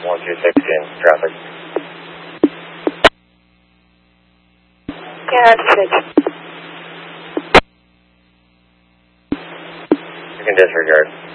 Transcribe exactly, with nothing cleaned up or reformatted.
one two six in traffic. Yeah, that's six. You can disregard.